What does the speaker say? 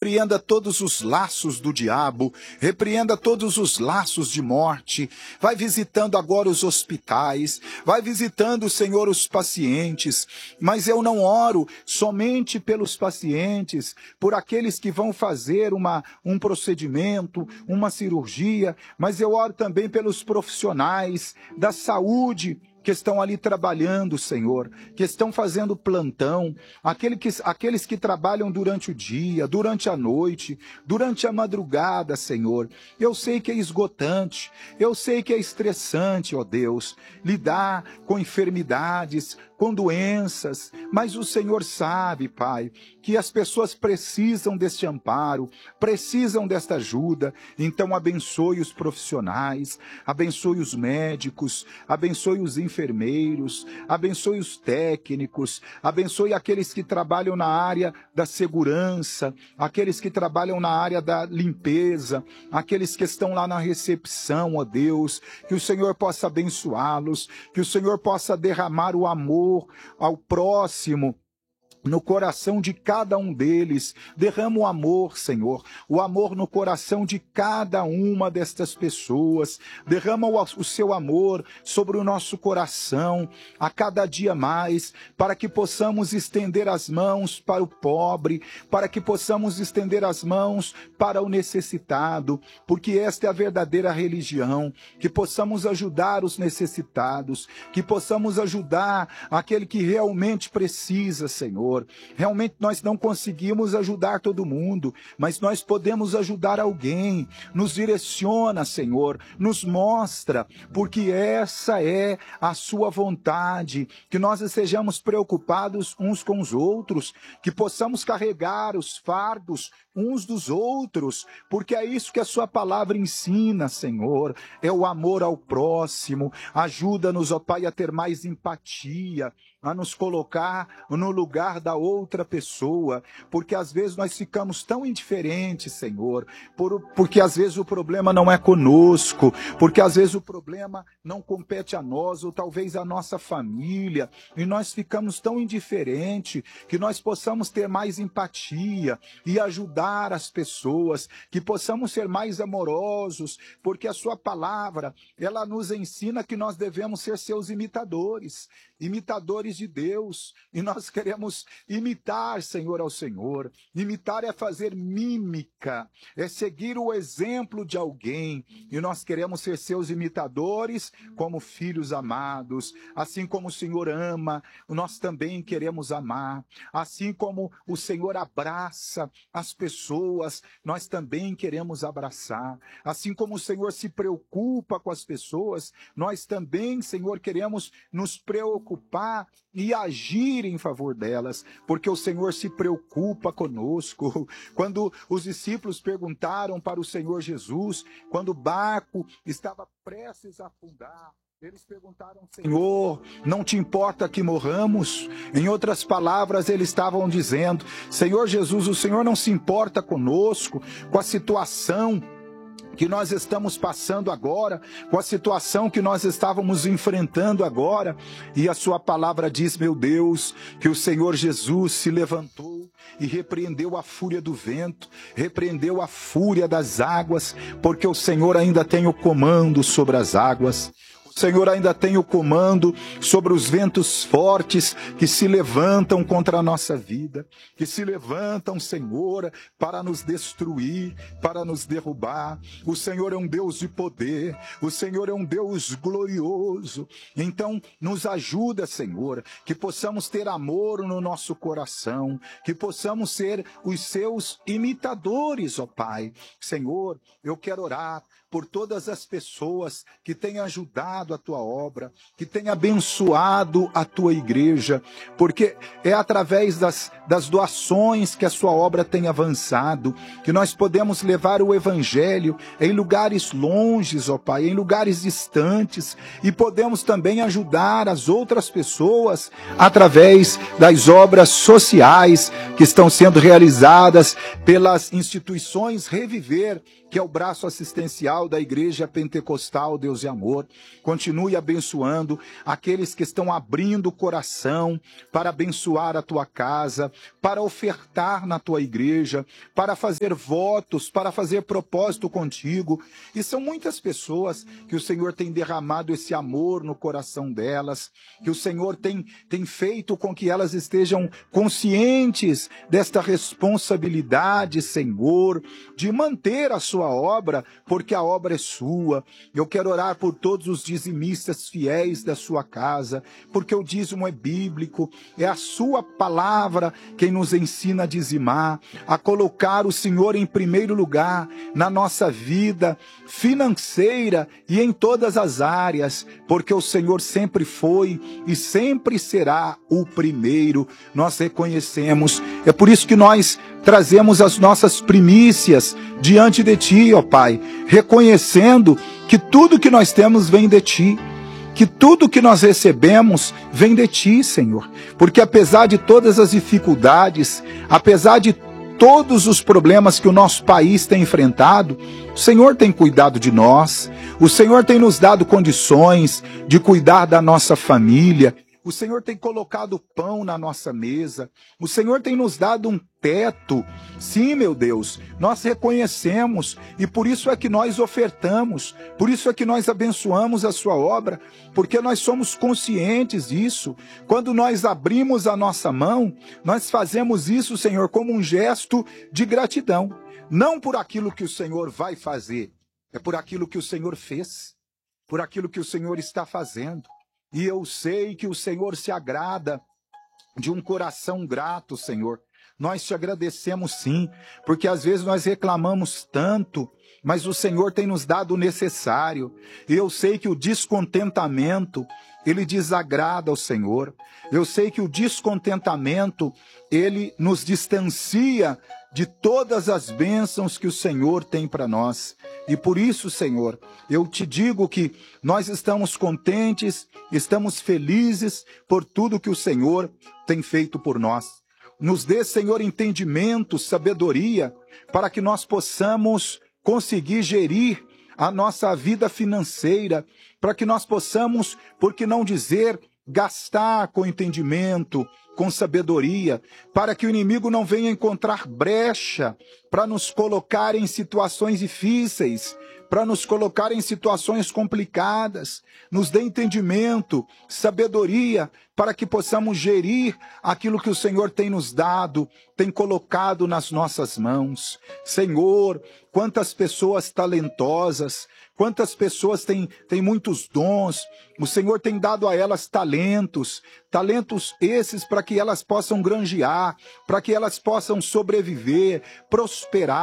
repreenda todos os laços do diabo, repreenda todos os laços de morte. Vai visitando agora os hospitais, vai visitando, Senhor, os pacientes, mas eu não oro somente pelos pacientes, por aqueles que vão fazer um procedimento, uma cirurgia, mas eu oro também pelos profissionais da saúde, que estão ali trabalhando, Senhor, que estão fazendo plantão, aqueles que trabalham durante o dia, durante a noite, durante a madrugada, Senhor. Eu sei que é esgotante, eu sei que é estressante, ó Deus, lidar com enfermidades, com doenças, mas o Senhor sabe, Pai, que as pessoas precisam deste amparo, precisam desta ajuda. Então abençoe os profissionais, abençoe os médicos, abençoe os enfermeiros, abençoe os técnicos, abençoe aqueles que trabalham na área da segurança, aqueles que trabalham na área da limpeza, aqueles que estão lá na recepção, ó Deus, que o Senhor possa abençoá-los, que o Senhor possa derramar o amor ao próximo no coração de cada um deles. Derrama o amor, Senhor, o amor no coração de cada uma destas pessoas. Derrama o seu amor sobre o nosso coração a cada dia mais, para que possamos estender as mãos para o pobre, para que possamos estender as mãos para o necessitado, porque esta é a verdadeira religião. Que possamos ajudar os necessitados, que possamos ajudar aquele que realmente precisa, Senhor. Realmente nós não conseguimos ajudar todo mundo, mas nós podemos ajudar alguém. Nos direciona, Senhor, nos mostra, porque essa é a sua vontade, que nós estejamos preocupados uns com os outros, que possamos carregar os fardos uns dos outros, porque é isso que a sua palavra ensina, Senhor, é o amor ao próximo. Ajuda-nos, ó Pai, a ter mais empatia, a nos colocar no lugar da outra pessoa, porque às vezes nós ficamos tão indiferentes, Senhor, porque às vezes o problema não é conosco, porque às vezes o problema não compete a nós, ou talvez a nossa família, e nós ficamos tão indiferentes, que nós possamos ter mais empatia e ajudar as pessoas, que possamos ser mais amorosos, porque a sua palavra, ela nos ensina que nós devemos ser seus imitadores de Deus, e nós queremos imitar, Senhor, ao Senhor. Imitar é fazer mímica, é seguir o exemplo de alguém, e nós queremos ser seus imitadores como filhos amados. Assim como o Senhor ama, nós também queremos amar. Assim como o Senhor abraça as pessoas, nós também queremos abraçar. Assim como o Senhor se preocupa com as pessoas, nós também, Senhor, queremos nos preocupar e agir em favor delas, porque o Senhor se preocupa conosco. Quando os discípulos perguntaram para o Senhor Jesus, quando o barco estava prestes a afundar, eles perguntaram: Senhor, não te importa que morramos? Em outras palavras, eles estavam dizendo: Senhor Jesus, o Senhor não se importa conosco, com a situação que nós estamos passando agora, com a situação que nós estávamos enfrentando agora. E a sua palavra diz, meu Deus, que o Senhor Jesus se levantou e repreendeu a fúria do vento, repreendeu a fúria das águas, porque o Senhor ainda tem o comando sobre as águas. O Senhor ainda tem o comando sobre os ventos fortes que se levantam contra a nossa vida, que se levantam, Senhor, para nos destruir, para nos derrubar. O Senhor é um Deus de poder, o Senhor é um Deus glorioso. Então, nos ajuda, Senhor, que possamos ter amor no nosso coração, que possamos ser os seus imitadores, ó Pai. Senhor, eu quero orar por todas as pessoas que têm ajudado a tua obra, que têm abençoado a tua igreja, porque é através das doações que a sua obra tem avançado, que nós podemos levar o evangelho em lugares longes, ó Pai, em lugares distantes, e podemos também ajudar as outras pessoas através das obras sociais que estão sendo realizadas pelas instituições Reviver, que é o braço assistencial da Igreja Pentecostal Deus e Amor. continue abençoando aqueles que estão abrindo o coração para abençoar a tua casa, para ofertar na tua igreja, para fazer votos, para fazer propósito contigo. E são muitas pessoas que o Senhor tem derramado esse amor no coração delas, que o Senhor tem feito com que elas estejam conscientes desta responsabilidade, Senhor, de manter a sua obra, porque a obra é sua. Eu quero orar por todos os dizimistas fiéis da sua casa, porque o dízimo é bíblico, é a sua palavra quem nos ensina a dizimar, a colocar o Senhor em primeiro lugar na nossa vida financeira e em todas as áreas, porque o Senhor sempre foi e sempre será o primeiro. Nós reconhecemos, é por isso que nós trazemos as nossas primícias diante de Ti, ó Pai, reconhecendo que tudo que nós temos vem de Ti, que tudo que nós recebemos vem de Ti, Senhor, porque apesar de todas as dificuldades, apesar de todos os problemas que o nosso país tem enfrentado, o Senhor tem cuidado de nós, o Senhor tem nos dado condições de cuidar da nossa família, o Senhor tem colocado pão na nossa mesa, o Senhor tem nos dado um teto. Sim, meu Deus, nós reconhecemos e por isso é que nós ofertamos, por isso é que nós abençoamos a sua obra, porque nós somos conscientes disso. Quando nós abrimos a nossa mão, nós fazemos isso, Senhor, como um gesto de gratidão, não por aquilo que o Senhor vai fazer, é por aquilo que o Senhor fez, por aquilo que o Senhor está fazendo. E eu sei que o Senhor se agrada de um coração grato, Senhor. Nós te agradecemos sim, porque às vezes nós reclamamos tanto, mas o Senhor tem nos dado o necessário. E eu sei que o descontentamento, ele desagrada ao Senhor. Eu sei que o descontentamento, ele nos distancia de todas as bênçãos que o Senhor tem para nós. E por isso, Senhor, eu te digo que nós estamos contentes, estamos felizes por tudo que o Senhor tem feito por nós. Nos dê, Senhor, entendimento, sabedoria, para que nós possamos conseguir gerir a nossa vida financeira, para que nós possamos, por que não dizer, gastar com entendimento, com sabedoria, para que o inimigo não venha encontrar brecha para nos colocar em situações difíceis, para nos colocar em situações complicadas. Nos dê entendimento, sabedoria, para que possamos gerir aquilo que o Senhor tem nos dado, tem colocado nas nossas mãos. Senhor, quantas pessoas talentosas, quantas pessoas têm muitos dons, o Senhor tem dado a elas talentos esses para que elas possam granjear, para que elas possam sobreviver, prosperar.